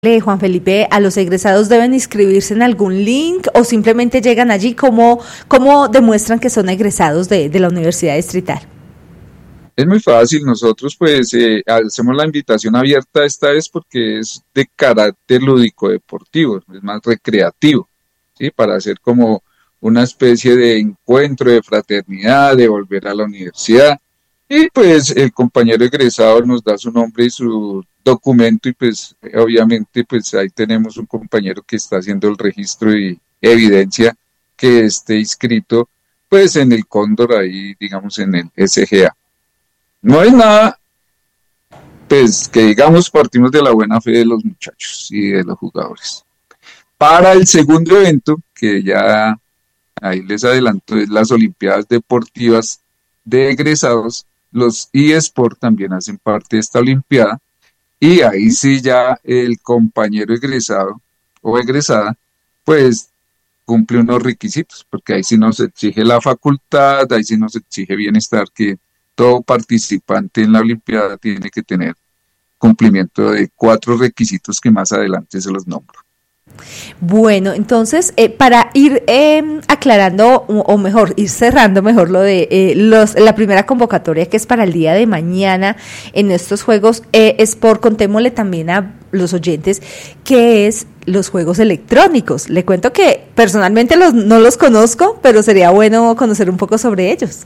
Juan Felipe, ¿a los egresados deben inscribirse en algún link o simplemente llegan allí? ¿Cómo demuestran que son egresados de la Universidad Distrital? Es muy fácil, nosotros pues hacemos la invitación abierta esta vez porque es de carácter lúdico deportivo, es más recreativo, ¿sí? Para hacer como una especie de encuentro de fraternidad, de volver a la universidad. Y pues el compañero egresado nos da su nombre y su documento y pues obviamente pues ahí tenemos un compañero que está haciendo el registro y evidencia que esté inscrito pues en el Cóndor ahí digamos en el SGA. No es nada, pues que digamos partimos de la buena fe de los muchachos y de los jugadores. Para el segundo evento, que ya ahí les adelanto, es las Olimpiadas Deportivas de egresados, los eSport también hacen parte de esta Olimpiada, y ahí sí ya el compañero egresado o egresada, pues cumple unos requisitos, porque ahí sí nos exige la facultad, ahí sí nos exige bienestar, que todo participante en la Olimpiada tiene que tener cumplimiento de 4 requisitos que más adelante se los nombro. Bueno, entonces, para ir aclarando, o mejor, ir cerrando mejor lo de la primera convocatoria que es para el día de mañana en estos juegos, contémosle también a los oyentes qué es los juegos electrónicos. Le cuento que personalmente no los conozco, pero sería bueno conocer un poco sobre ellos.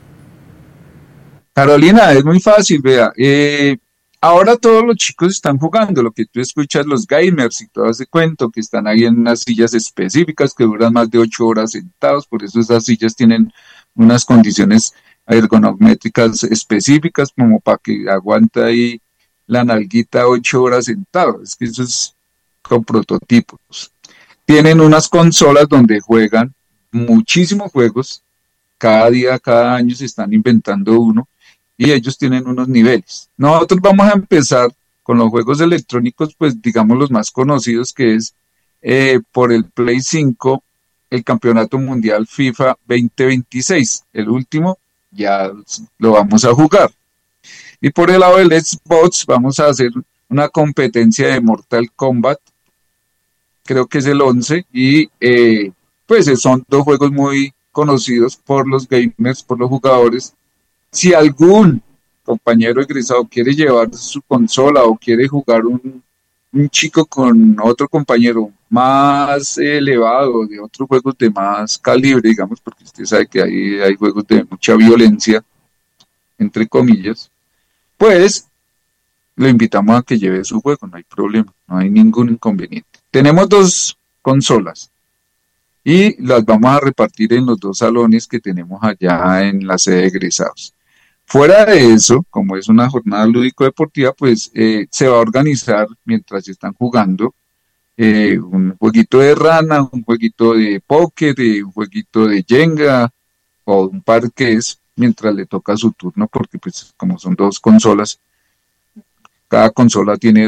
Carolina, es muy fácil, vea. Ahora todos los chicos están jugando, lo que tú escuchas, los gamers y todo ese cuento, que están ahí en unas sillas específicas que duran más de 8 horas sentados, por eso esas sillas tienen unas condiciones ergonométricas específicas como para que aguante ahí la nalguita 8 horas sentado. Es que eso es con prototipos. Tienen unas consolas donde juegan muchísimos juegos, cada día, cada año se están inventando uno y ellos tienen unos niveles. Nosotros vamos a empezar con los juegos electrónicos, pues digamos los más conocidos, que es por el Play 5, el Campeonato Mundial FIFA 2026. El último ya lo vamos a jugar. Y por el lado del Xbox vamos a hacer una competencia de Mortal Kombat, creo que es el 11, y pues son dos juegos muy conocidos por los gamers, por los jugadores. Si algún compañero egresado quiere llevar su consola o quiere jugar un chico con otro compañero más elevado, de otros juegos de más calibre, digamos, porque usted sabe que hay juegos de mucha violencia, entre comillas, pues lo invitamos a que lleve su juego, no hay problema, no hay ningún inconveniente. Tenemos 2 consolas y las vamos a repartir en los 2 salones que tenemos allá en la sede de egresados. Fuera de eso, como es una jornada lúdico-deportiva, pues se va a organizar mientras están jugando un jueguito de rana, un jueguito de póker, un jueguito de Jenga o un parqués mientras le toca su turno, porque pues como son 2 consolas, cada consola tiene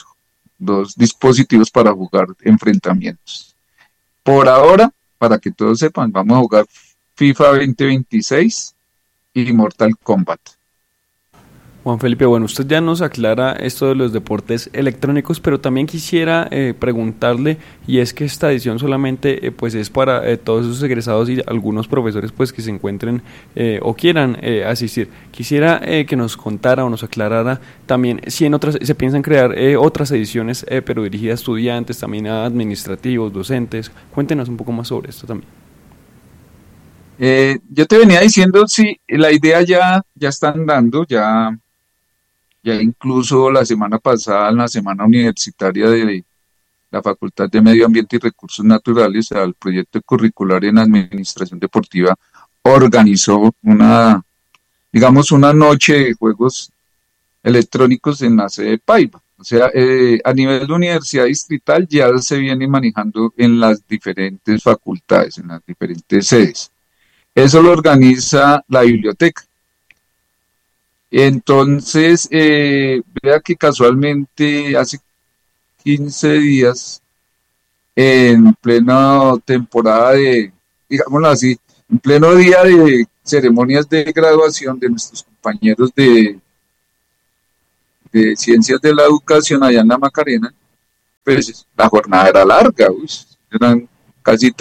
dos dispositivos para jugar enfrentamientos. Por ahora, para que todos sepan, vamos a jugar FIFA 2026 y Mortal Kombat. Juan Felipe, bueno, usted ya nos aclara esto de los deportes electrónicos, pero también quisiera preguntarle, y es que esta edición solamente pues es para todos esos egresados y algunos profesores pues que se encuentren o quieran asistir. Quisiera que nos contara o nos aclarara también si en otras se piensan crear otras ediciones, pero dirigidas a estudiantes, también a administrativos, docentes. Cuéntenos un poco más sobre esto también. Yo te venía diciendo, sí, la idea ya está andando, ya incluso la semana pasada, en la semana universitaria de la Facultad de Medio Ambiente y Recursos Naturales, al proyecto curricular en Administración Deportiva, organizó digamos, una noche de juegos electrónicos en la sede de Paiva. O sea, a nivel de universidad distrital ya se viene manejando en las diferentes facultades, en las diferentes sedes. Eso lo organiza la biblioteca. Entonces, vea que casualmente hace 15 días, en plena temporada digámoslo así, en pleno día de ceremonias de graduación de nuestros compañeros de Ciencias de la Educación allá en la Macarena, pues la jornada era larga, eran casi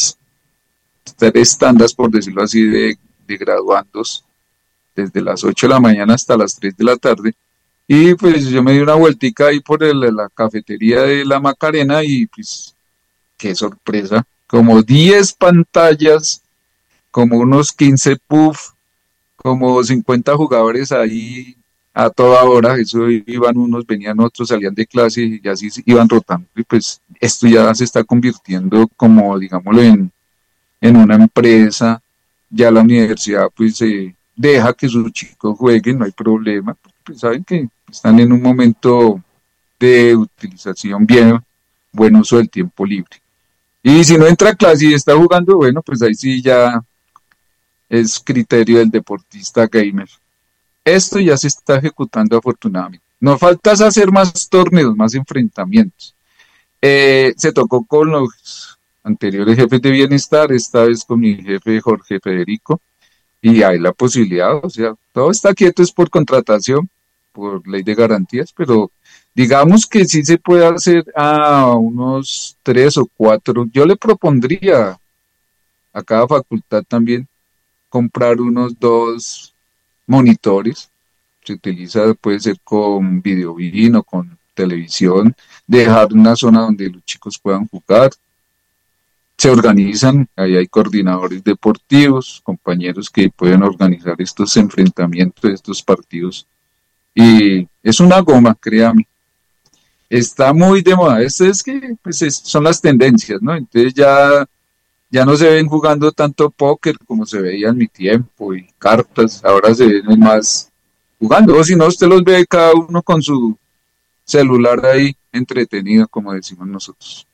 tres tandas, por decirlo así, de graduandos, desde las 8 de la mañana hasta las 3 de la tarde. Y pues yo me di una vueltica ahí por la cafetería de la Macarena y pues qué sorpresa, como 10 pantallas, como unos 15 puff, como 50 jugadores ahí a toda hora, eso iban unos, venían otros, salían de clase y así iban rotando. Y pues esto ya se está convirtiendo como, digámoslo, en una empresa. Ya la universidad pues deja que sus chicos jueguen, no hay problema, porque pues saben que están en un momento de utilización bien, buen uso del tiempo libre. Y si no entra a clase y está jugando, bueno, pues ahí sí ya es criterio del deportista gamer. Esto ya se está ejecutando afortunadamente. Nos falta hacer más torneos, más enfrentamientos. Se tocó con los anteriores jefes de bienestar, esta vez con mi jefe Jorge Federico, y hay la posibilidad, o sea, todo está quieto es por contratación, por ley de garantías, pero digamos que sí se puede hacer a unos 3 o 4. Yo le propondría a cada facultad también comprar unos 2 monitores. Se utiliza, puede ser con videobeam o con televisión, dejar una zona donde los chicos puedan jugar. Se organizan, ahí hay coordinadores deportivos, compañeros que pueden organizar estos enfrentamientos, estos partidos. Y es una goma, créame. Está muy de moda. Esto es que pues, son las tendencias, ¿no? Entonces ya no se ven jugando tanto póker como se veía en mi tiempo y cartas, ahora se ven más jugando, o si no, usted los ve cada uno con su celular ahí entretenido, como decimos nosotros.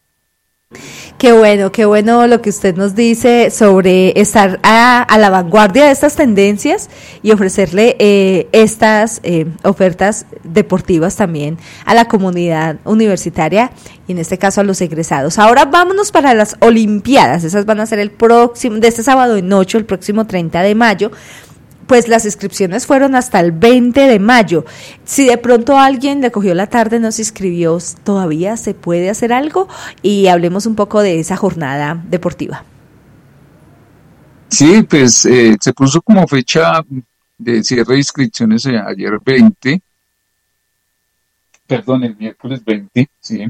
Qué bueno lo que usted nos dice sobre estar a la vanguardia de estas tendencias y ofrecerle estas ofertas deportivas también a la comunidad universitaria y en este caso a los egresados. Ahora vámonos para las Olimpiadas, esas van a ser el próximo, de este sábado en 8, el próximo 30 de mayo. Pues las inscripciones fueron hasta el 20 de mayo. Si de pronto alguien le cogió la tarde, no se inscribió, ¿todavía se puede hacer algo? Y hablemos un poco de esa jornada deportiva. Sí, pues se puso como fecha de cierre de inscripciones ayer 20, perdón, el miércoles 20, sí.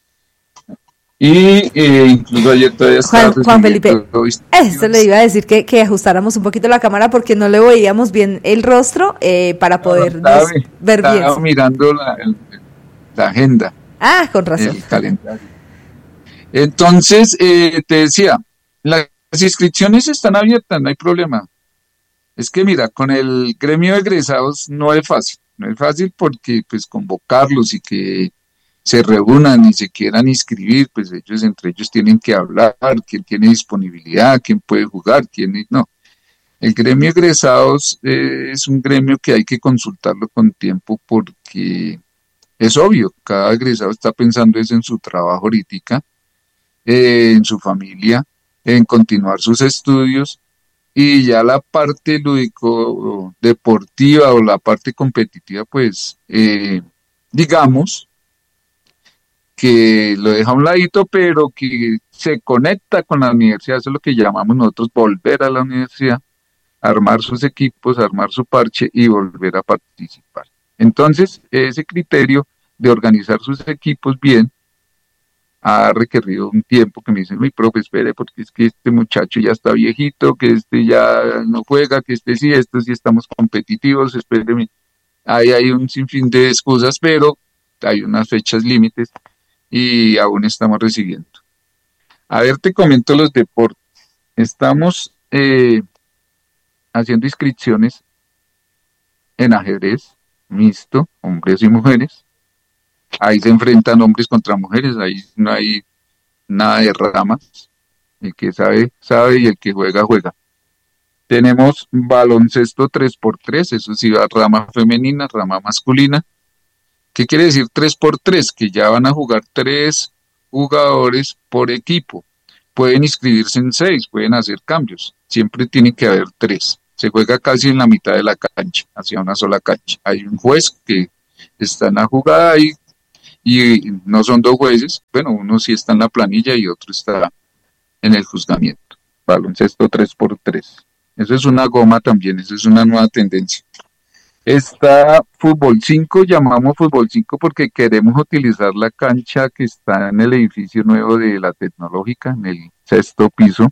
Y incluso ayer todavía estaba Juan Felipe, esto le iba a decir que ajustáramos un poquito la cámara porque no le veíamos bien el rostro para poder ver bien. Estaba mirando la agenda. Ah, con razón. El calendario. Entonces, te decía, las inscripciones están abiertas, no hay problema. Es que mira, con el gremio de egresados no es fácil porque pues convocarlos y que se reúnan y se quieran inscribir, pues ellos entre ellos tienen que hablar, quién tiene disponibilidad, quién puede jugar, quién no. El gremio de egresados es un gremio que hay que consultarlo con tiempo porque es obvio, cada egresado está pensando en su trabajo ahorita, en su familia, en continuar sus estudios y ya la parte lúdico deportiva o la parte competitiva, pues digamos que lo deja a un ladito, pero que se conecta con la universidad, eso es lo que llamamos nosotros volver a la universidad, armar sus equipos, armar su parche y volver a participar. Entonces, ese criterio de organizar sus equipos bien ha requerido un tiempo que me dicen, mi profe, espere, porque es que este muchacho ya está viejito, que este ya no juega, que este sí estamos competitivos, espéreme. Ahí hay un sinfín de excusas, pero hay unas fechas límites y aún estamos recibiendo. A ver, te comento los deportes. Estamos haciendo inscripciones en ajedrez mixto, hombres y mujeres. Ahí se enfrentan hombres contra mujeres, ahí no hay nada de ramas. El que sabe, sabe y el que juega, juega. Tenemos baloncesto 3x3, eso sí va rama femenina, rama masculina. ¿Qué quiere decir 3x3? Que ya van a jugar 3 jugadores por equipo. Pueden inscribirse en 6, pueden hacer cambios. Siempre tiene que haber 3. Se juega casi en la mitad de la cancha, hacia una sola cancha. Hay un juez que está en la jugada ahí y no son dos jueces, bueno, uno sí está en la planilla y otro está en el juzgamiento. Baloncesto 3x3. Eso es una goma también, eso es una nueva tendencia. Está Fútbol 5, llamamos Fútbol 5 porque queremos utilizar la cancha que está en el edificio nuevo de la Tecnológica, en el 6º piso,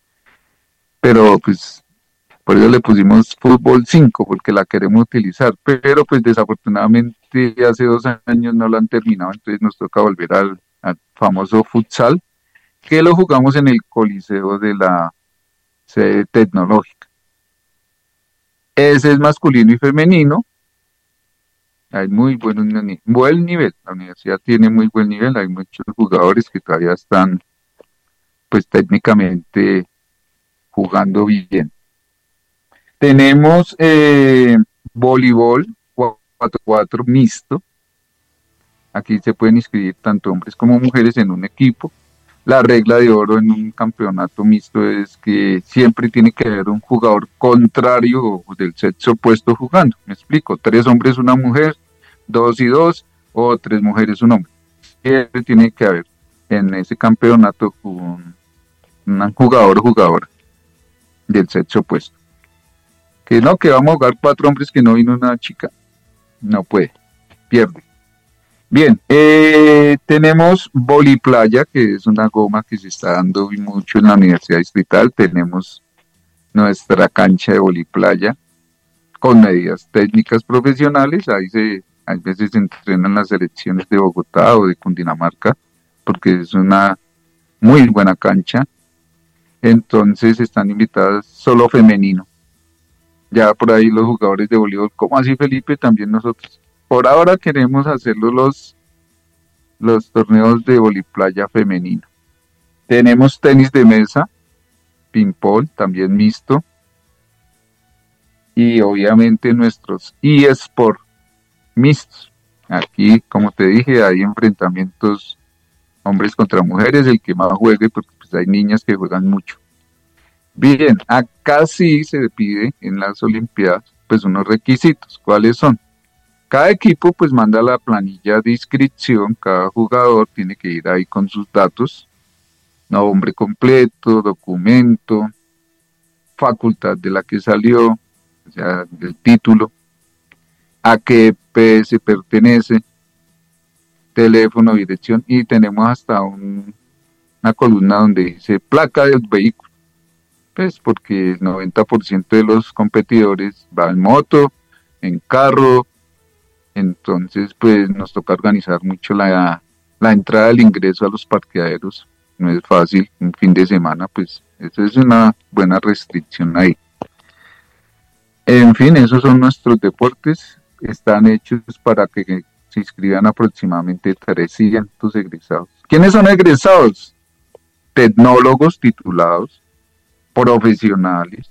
pero pues por eso le pusimos Fútbol 5, porque la queremos utilizar, pero pues desafortunadamente hace 2 años no la han terminado, entonces nos toca volver al famoso futsal, que lo jugamos en el Coliseo de la sede tecnológica. Ese es masculino y femenino. Hay muy buen nivel. La universidad tiene muy buen nivel. Hay muchos jugadores que todavía están, pues técnicamente jugando bien. Tenemos voleibol 4x4 mixto. Aquí se pueden inscribir tanto hombres como mujeres en un equipo. La regla de oro en un campeonato mixto es que siempre tiene que haber un jugador contrario o del sexo opuesto jugando. Me explico, 3 hombres, una mujer, 2 y 2, o 3 mujeres, un hombre. Siempre tiene que haber en ese campeonato un jugador o jugadora del sexo opuesto. Que no, que vamos a jugar 4 hombres que no vino una chica. No puede, pierde. Bien, tenemos voliplaya, que es una goma que se está dando mucho en la Universidad Distrital. Tenemos nuestra cancha de voliplaya con medidas técnicas profesionales. Hay veces se entrenan las selecciones de Bogotá o de Cundinamarca, porque es una muy buena cancha. Entonces están invitadas solo femenino. Ya por ahí los jugadores de voleibol, ¿cómo así, Felipe? También nosotros. Por ahora queremos hacerlo los torneos de voliplaya femenino. Tenemos tenis de mesa, ping-pong, también mixto. Y obviamente nuestros eSport mixtos. Aquí, como te dije, hay enfrentamientos hombres contra mujeres, el que más juegue, porque pues hay niñas que juegan mucho. Bien, acá sí se pide en las Olimpiadas pues unos requisitos. ¿Cuáles son? Cada equipo pues manda la planilla de inscripción, cada jugador tiene que ir ahí con sus datos, nombre completo, documento, facultad de la que salió, o sea, el título, a qué EPS pertenece, teléfono, dirección, y tenemos hasta una columna donde dice placa del vehículo, pues porque el 90% de los competidores va en moto, en carro. Entonces, pues nos toca organizar mucho la entrada, el ingreso a los parqueaderos. No es fácil, un fin de semana, pues eso es una buena restricción ahí. En fin, esos son nuestros deportes. Están hechos para que se inscriban aproximadamente 300 egresados. ¿Quiénes son egresados? Tecnólogos titulados, profesionales,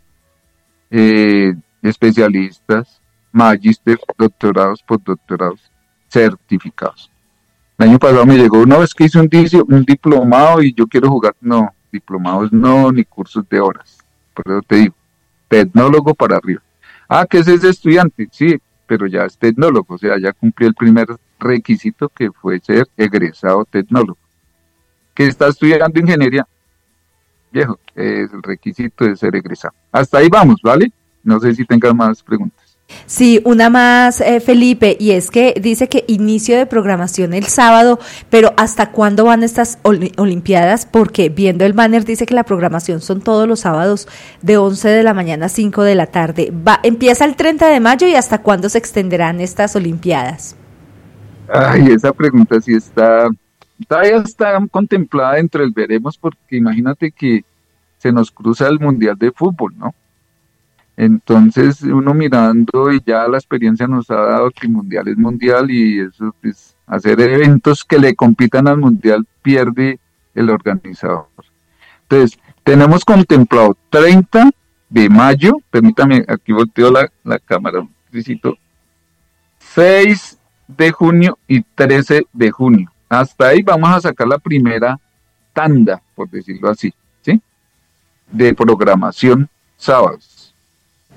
especialistas, magíster, doctorados, postdoctorados, certificados. El año pasado me llegó una vez que hice un diplomado y yo quiero jugar. No, diplomados no, ni cursos de horas. Por eso te digo, tecnólogo para arriba. Ah, ¿qué es ese estudiante? Sí, pero ya es tecnólogo, o sea, ya cumplió el primer requisito que fue ser egresado tecnólogo. ¿Que está estudiando ingeniería? Viejo, el requisito de ser egresado. Hasta ahí vamos, ¿vale? No sé si tengas más preguntas. Sí, una más, Felipe, y es que dice que inicio de programación el sábado, pero ¿hasta cuándo van estas Olimpiadas? Porque viendo el banner dice que la programación son todos los sábados de 11 de la mañana a 5 de la tarde. Empieza el 30 de mayo y ¿hasta cuándo se extenderán estas Olimpiadas? Ay, esa pregunta sí todavía está contemplada dentro del veremos, porque imagínate que se nos cruza el Mundial de Fútbol, ¿no? Entonces uno mirando y ya la experiencia nos ha dado que mundial es mundial y eso pues hacer eventos que le compitan al mundial pierde el organizador. Entonces tenemos contemplado 30 de mayo, permítame, aquí volteo la cámara un poquito, 6 de junio y 13 de junio. Hasta ahí vamos a sacar la primera tanda, por decirlo así, ¿sí? De programación sábados.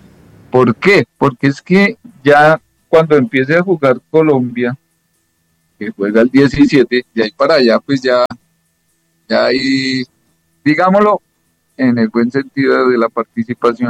¿Por qué? Porque es que ya cuando empiece a jugar Colombia, que juega el 17, de ahí para allá, pues ya ahí, digámoslo, en el buen sentido de la participación,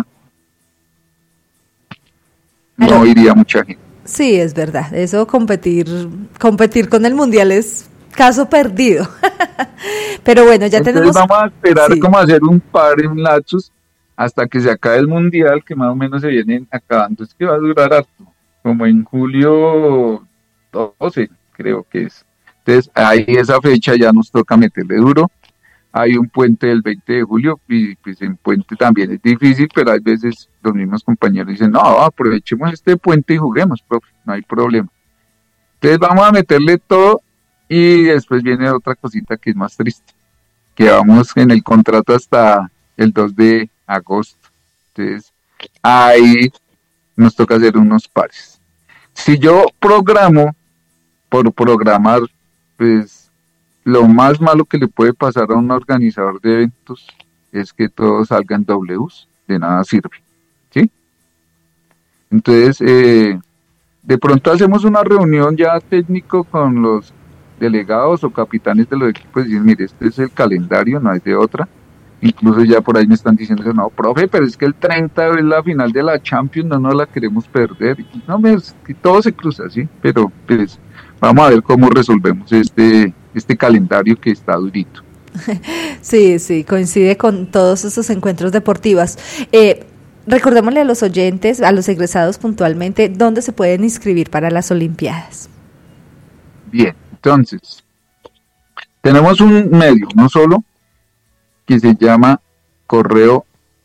no iría mucha gente. Sí, es verdad. Eso competir con el mundial es caso perdido. Pero bueno, ya Entonces tenemos. Vamos a esperar Sí. como hacer un par en lapsus hasta que se acabe el mundial, que más o menos se viene acabando. Es que va a durar harto, como en julio 12, creo que es. Entonces, ahí esa fecha ya nos toca meterle duro. Hay un puente del 20 de julio y pues en puente también es difícil, pero hay veces los mismos compañeros dicen, no, aprovechemos este puente y juguemos, profe, no hay problema. Entonces vamos a meterle todo y después viene otra cosita que es más triste, que vamos en el contrato hasta el 2 de agosto. Entonces ahí nos toca hacer unos pares. Si yo programo por programar, pues lo más malo que le puede pasar a un organizador de eventos es que todos salgan Ws, de nada sirve, ¿sí? Entonces, de pronto hacemos una reunión ya técnico con los delegados o capitanes de los equipos y dicen, mire, este es el calendario, no hay de otra. Incluso ya por ahí me están diciendo, no, profe, pero es que el 30 es la final de la Champions, no la queremos perder. No, todo se cruza, ¿sí? Pero pues vamos a ver cómo resolvemos este calendario que está durito. Sí, coincide con todos esos encuentros deportivos. Recordémosle a los oyentes, a los egresados puntualmente, dónde se pueden inscribir para las Olimpiadas. Bien, entonces, tenemos un medio, no solo, que se llama correo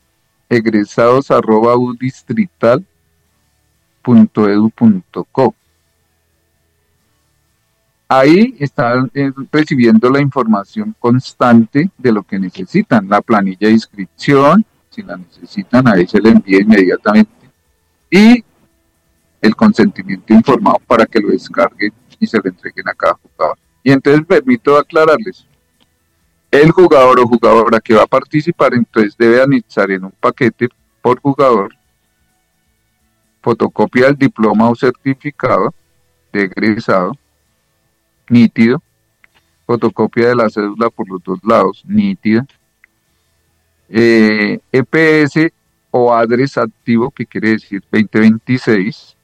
egresados@udistrital.edu.co. Ahí están recibiendo la información constante de lo que necesitan, la planilla de inscripción, si la necesitan, ahí se le envía inmediatamente, y el consentimiento informado para que lo descarguen y se lo entreguen a cada jugador. Y entonces permito aclararles, el jugador o jugadora que va a participar entonces debe anexar en un paquete por jugador fotocopia del diploma o certificado de egresado, nítido, fotocopia de la cédula por los dos lados, nítida, EPS o adres activo, que quiere decir 2026,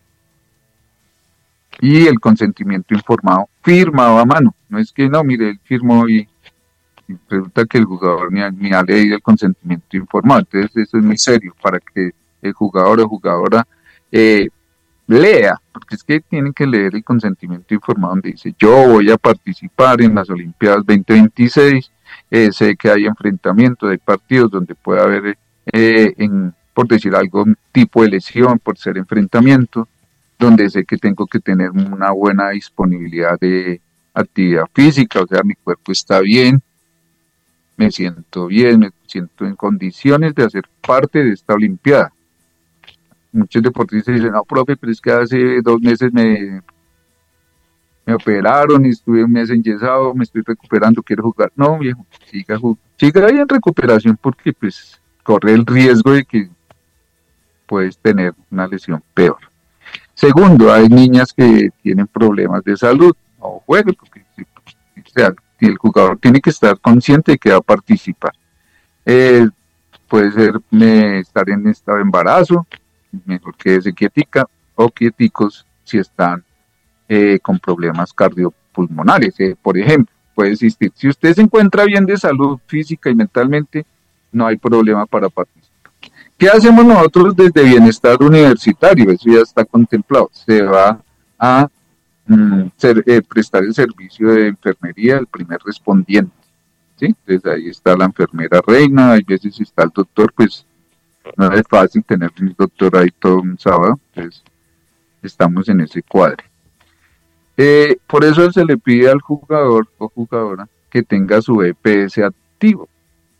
y el consentimiento informado firmado a mano. No es que no, mire, él firmó y resulta que el jugador ni ha leído el consentimiento informado. Entonces eso es muy serio para que el jugador o jugadora lea, porque es que tienen que leer el consentimiento informado donde dice, yo voy a participar en las Olimpiadas 2026, sé que hay enfrentamientos, hay partidos donde puede haber, por decir algo, un tipo de lesión por ser enfrentamiento, donde sé que tengo que tener una buena disponibilidad de actividad física, o sea, mi cuerpo está bien, me siento bien, me siento en condiciones de hacer parte de esta Olimpiada. Muchos deportistas dicen, no, profe, pero es que hace 2 meses me operaron y estuve un mes enyesado, me estoy recuperando, quiero jugar. No, viejo, siga ahí en recuperación porque pues corre el riesgo de que puedes tener una lesión peor. Segundo, hay niñas que tienen problemas de salud, no jueguen, porque o sea, el jugador tiene que estar consciente de que va a participar. Puede ser estar en estado de embarazo, mejor quédese quietica o quieticos si están con problemas cardiopulmonares, por ejemplo, puede existir. Si usted se encuentra bien de salud física y mentalmente, no hay problema para participar. ¿Qué hacemos nosotros desde Bienestar Universitario? Eso ya está contemplado. Se va a prestar el servicio de enfermería, el primer respondiente, ¿sí? Entonces ahí está la enfermera reina, hay veces está el doctor, pues no es fácil tener un doctor ahí todo un sábado, entonces estamos en ese cuadro. Por eso se le pide al jugador o jugadora que tenga su EPS activo.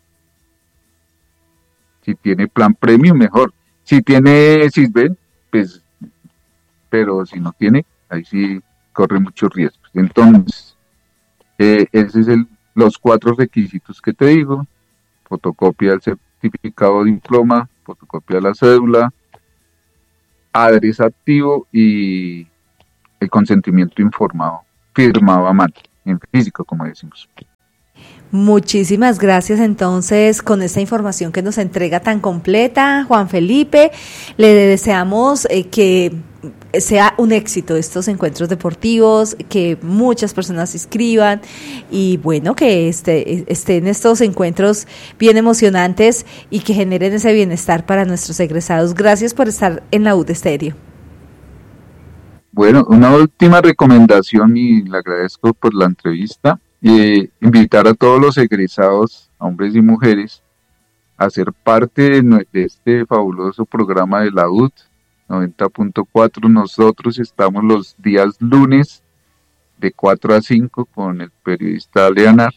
Si tiene plan premium, mejor. Si tiene Sisbén, pues, pero si no tiene, ahí sí corre muchos riesgos. Entonces, ese es los 4 requisitos que te digo: fotocopia del certificado de diploma, fotocopia de la cédula, adres activo y el consentimiento informado firmado a mano, en físico, como decimos. Muchísimas gracias entonces con esta información que nos entrega tan completa, Juan Felipe. Le deseamos que sea un éxito estos encuentros deportivos, que muchas personas se inscriban y bueno, que estén estos encuentros bien emocionantes y que generen ese bienestar para nuestros egresados. Gracias por estar en la UD Estéreo. Bueno, una última recomendación y le agradezco por la entrevista. Invitar a todos los egresados, hombres y mujeres, a ser parte de este fabuloso programa de la UD 90.4. Nosotros estamos los días lunes de 4 a 5 con el periodista Leonard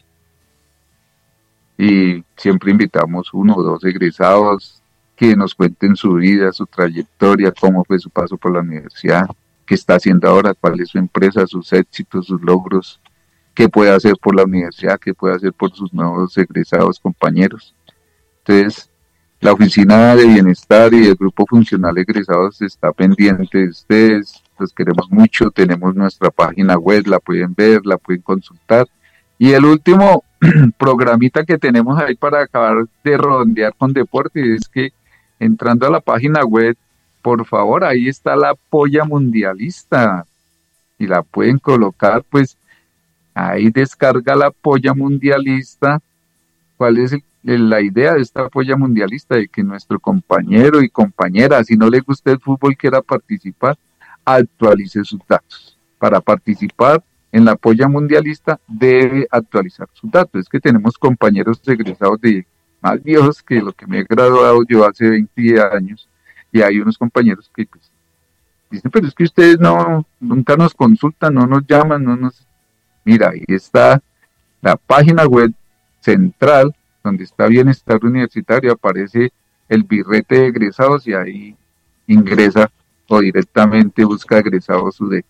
y siempre invitamos 1 o 2 egresados que nos cuenten su vida, su trayectoria, cómo fue su paso por la universidad, qué está haciendo ahora, cuál es su empresa, sus éxitos, sus logros, qué puede hacer por la universidad, qué puede hacer por sus nuevos egresados compañeros. Entonces, la Oficina de Bienestar y el Grupo Funcional Egresados está pendiente de ustedes, los queremos mucho, tenemos nuestra página web, la pueden ver, la pueden consultar. Y el último programita que tenemos ahí para acabar de redondear con deporte es que entrando a la página web, por favor, ahí está la polla mundialista y la pueden colocar, pues ahí descarga la polla mundialista. ¿Cuál es la idea de esta polla mundialista? De que nuestro compañero y compañera, si no le gusta el fútbol, quiera participar, actualice sus datos. Para participar en la polla mundialista debe actualizar sus datos. Es que tenemos compañeros egresados de más viejos que lo que me he graduado yo hace 20 años, y hay unos compañeros que pues, dicen, pero es que ustedes nunca nos consultan, no nos llaman, no nos... Mira, ahí está la página web central, donde está Bienestar Universitario, aparece el birrete de egresados y ahí ingresa o directamente busca egresados UD.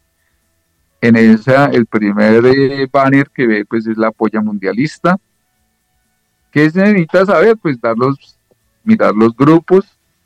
En esa, el primer banner que ve, pues es la polla mundialista. ¿Qué se necesita saber? Pues mirar los grupos,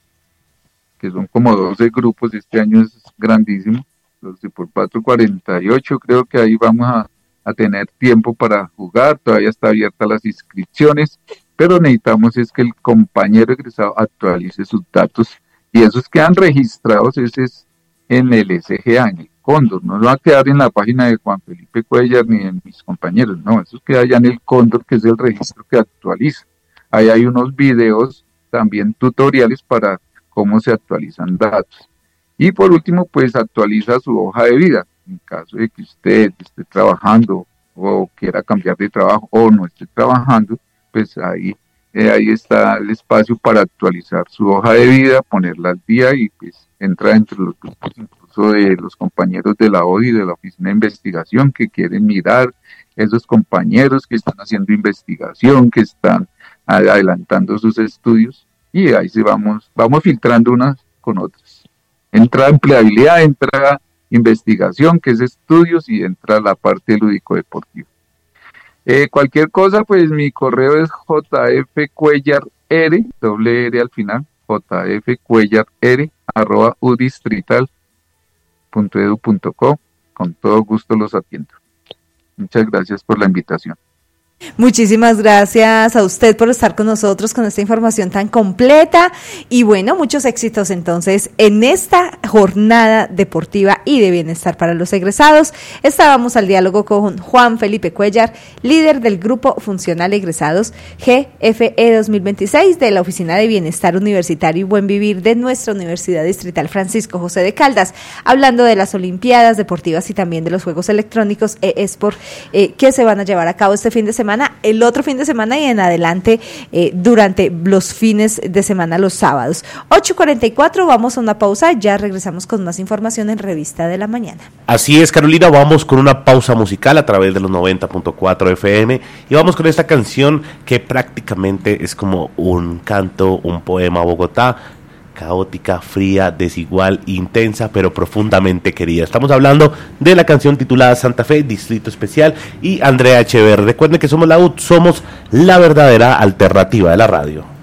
que son como 12 grupos, este año es grandísimo, 12 por 4, 48, creo que ahí vamos a tener tiempo para jugar, todavía está abierta las inscripciones, pero necesitamos es que el compañero egresado actualice sus datos, y esos quedan registrados, ese es en el SGA, en el Cóndor, no va a quedar en la página de Juan Felipe Cuellar ni de mis compañeros, no, eso queda allá en el Cóndor, que es el registro que actualiza. Ahí hay unos videos, también tutoriales para cómo se actualizan datos. Y por último, pues actualiza su hoja de vida, en caso de que usted esté trabajando o quiera cambiar de trabajo o no esté trabajando, pues ahí está el espacio para actualizar su hoja de vida, ponerla al día y pues entra entre los grupos incluso de los compañeros de la ODI, de la Oficina de Investigación, que quieren mirar esos compañeros que están haciendo investigación, que están adelantando sus estudios, y ahí vamos filtrando unas con otras. Entra empleabilidad, entra investigación, que es estudios, y entra la parte lúdico-deportiva. Cualquier cosa, pues mi correo es jfcuellar, doble R al final, jfcuellar, @udistrital.edu.co. Con todo gusto los atiendo. Muchas gracias por la invitación. Muchísimas gracias a usted por estar con nosotros con esta información tan completa y bueno, muchos éxitos entonces en esta jornada deportiva y de bienestar para los egresados. Estábamos al diálogo con Juan Felipe Cuellar, líder del Grupo Funcional Egresados GFE 2026 de la Oficina de Bienestar Universitario y Buen Vivir de nuestra Universidad Distrital Francisco José de Caldas, hablando de las Olimpiadas Deportivas y también de los Juegos Electrónicos eSport que se van a llevar a cabo este fin de semana, el otro fin de semana y en adelante durante los fines de semana, los sábados. 8:44, vamos a una pausa, ya regresamos con más información en Revista de la Mañana. Así es, Carolina, vamos con una pausa musical a través de los 90.4 FM y vamos con esta canción que prácticamente es como un canto, un poema a Bogotá, caótica, fría, desigual, intensa, pero profundamente querida. Estamos hablando de la canción titulada Santa Fe, Distrito Especial, y Andrea Echeverri. Recuerden que somos la UD, somos la verdadera alternativa de la radio.